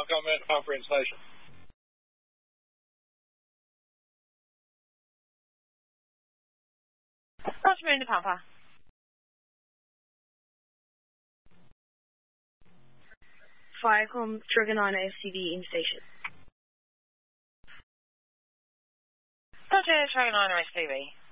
Government Conference Station. Roger, Moon to Papa. Firecom Trigger 9 AFCD in station. Roger, Trigger 9 SPB.